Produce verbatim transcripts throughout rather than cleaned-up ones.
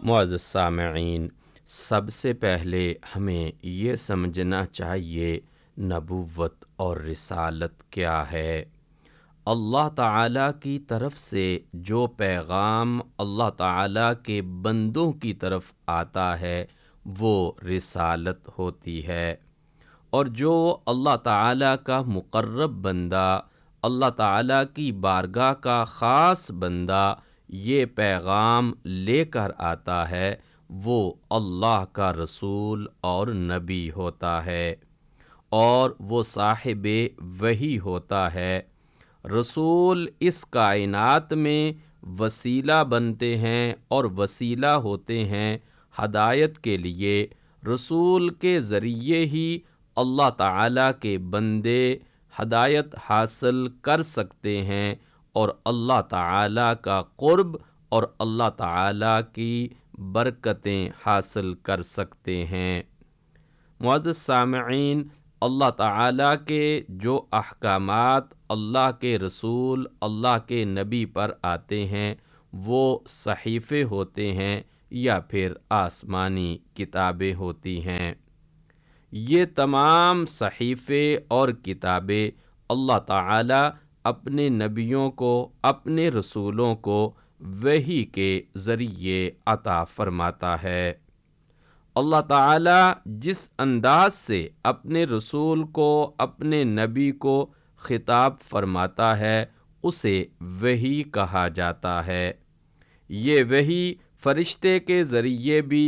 معزز سامعین، سب سے پہلے ہمیں یہ سمجھنا چاہیے نبوت اور رسالت کیا ہے۔ اللہ تعالیٰ کی طرف سے جو پیغام اللہ تعالیٰ کے بندوں کی طرف آتا ہے وہ رسالت ہوتی ہے، اور جو اللہ تعالیٰ کا مقرب بندہ، اللہ تعالیٰ کی بارگاہ کا خاص بندہ یہ پیغام لے کر آتا ہے وہ اللہ کا رسول اور نبی ہوتا ہے، اور وہ صاحب وحی ہوتا ہے۔ رسول اس کائنات میں وسیلہ بنتے ہیں اور وسیلہ ہوتے ہیں ہدایت کے لیے۔ رسول کے ذریعے ہی اللہ تعالیٰ کے بندے ہدایت حاصل کر سکتے ہیں اور اللہ تعالیٰ کا قرب اور اللہ تعالیٰ کی برکتیں حاصل کر سکتے ہیں۔ معزز سامعین، اللہ تعالیٰ کے جو احکامات اللہ کے رسول، اللہ کے نبی پر آتے ہیں وہ صحیفے ہوتے ہیں یا پھر آسمانی کتابیں ہوتی ہیں۔ یہ تمام صحیفے اور کتابیں اللہ تعالیٰ اپنے نبیوں کو، اپنے رسولوں کو وحی کے ذریعے عطا فرماتا ہے۔ اللہ تعالیٰ جس انداز سے اپنے رسول کو، اپنے نبی کو خطاب فرماتا ہے اسے وحی کہا جاتا ہے۔ یہ وحی فرشتے کے ذریعے بھی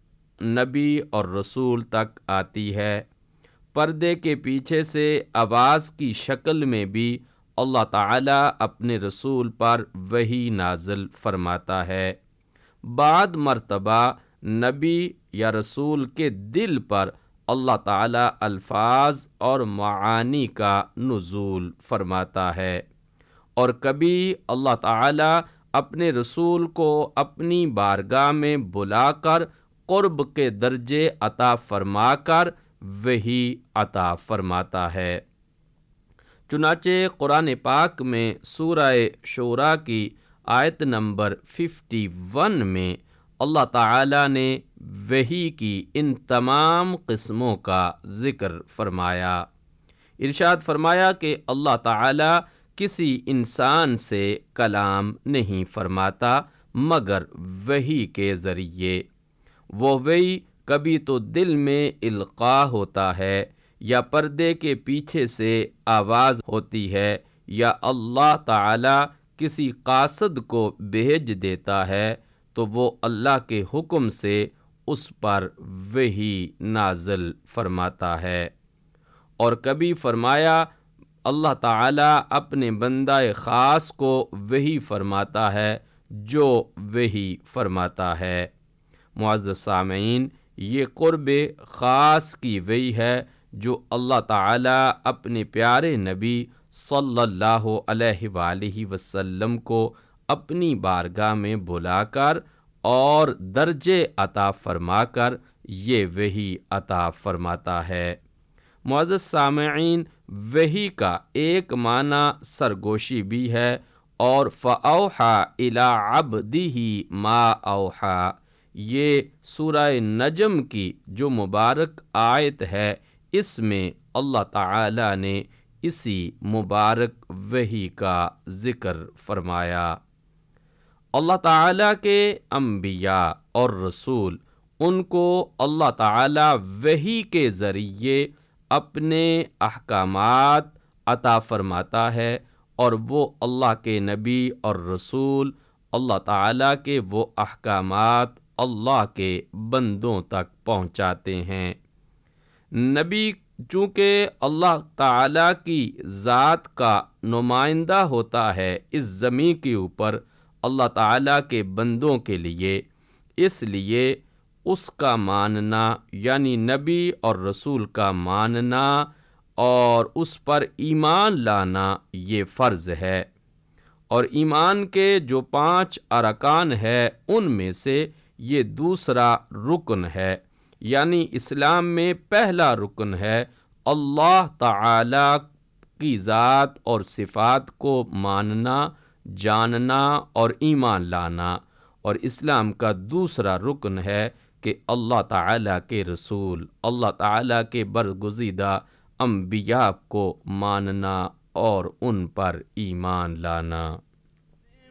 نبی اور رسول تک آتی ہے، پردے کے پیچھے سے آواز کی شکل میں بھی اللہ تعالیٰ اپنے رسول پر وحی نازل فرماتا ہے۔ بعد مرتبہ نبی یا رسول کے دل پر اللہ تعالیٰ الفاظ اور معانی کا نزول فرماتا ہے، اور کبھی اللہ تعالیٰ اپنے رسول کو اپنی بارگاہ میں بلا کر قرب کے درجے عطا فرما کر وحی عطا فرماتا ہے۔ چنانچہ قرآن پاک میں سورہ شورى کی آیت نمبر اکیاون میں اللہ تعالیٰ نے وحی کی ان تمام قسموں کا ذکر فرمایا۔ ارشاد فرمایا کہ اللہ تعالیٰ کسی انسان سے کلام نہیں فرماتا مگر وحی کے ذریعے۔ وہ وحی کبھی تو دل میں القاء ہوتا ہے، یا پردے کے پیچھے سے آواز ہوتی ہے، یا اللہ تعالیٰ کسی قاصد کو بھیج دیتا ہے تو وہ اللہ کے حکم سے اس پر وحی نازل فرماتا ہے۔ اور کبھی فرمایا اللہ تعالیٰ اپنے بندہ خاص کو وحی فرماتا ہے جو وحی فرماتا ہے۔ معزز سامعین، یہ قرب خاص کی وحی ہے جو اللہ تعالیٰ اپنے پیارے نبی صلی اللہ علیہ وآلہ وسلم کو اپنی بارگاہ میں بلا کر اور درجے عطا فرما کر یہ وحی عطا فرماتا ہے۔ معزز سامعین، وحی کا ایک معنی سرگوشی بھی ہے، اور فَأَوْحَى إِلَىٰ عَبْدِهِ مَا أَوْحَىٰ، یہ سورہ نجم کی جو مبارک آیت ہے اس میں اللہ تعالیٰ نے اسی مبارک وحی کا ذکر فرمایا۔ اللہ تعالیٰ کے انبیاء اور رسول، ان کو اللہ تعالیٰ وحی کے ذریعے اپنے احکامات عطا فرماتا ہے، اور وہ اللہ کے نبی اور رسول اللہ تعالیٰ کے وہ احکامات اللہ کے بندوں تک پہنچاتے ہیں۔ نبی چونکہ اللہ تعالیٰ کی ذات کا نمائندہ ہوتا ہے اس زمین کے اوپر اللہ تعالیٰ کے بندوں کے لیے، اس لیے اس کا ماننا یعنی نبی اور رسول کا ماننا اور اس پر ایمان لانا یہ فرض ہے۔ اور ایمان کے جو پانچ ارکان ہے ان میں سے یہ دوسرا رکن ہے، یعنی اسلام میں پہلا رکن ہے اللہ تعالیٰ کی ذات اور صفات کو ماننا، جاننا اور ایمان لانا، اور اسلام کا دوسرا رکن ہے کہ اللہ تعالیٰ کے رسول، اللہ تعالیٰ کے برگزیدہ انبیاء کو ماننا اور ان پر ایمان لانا۔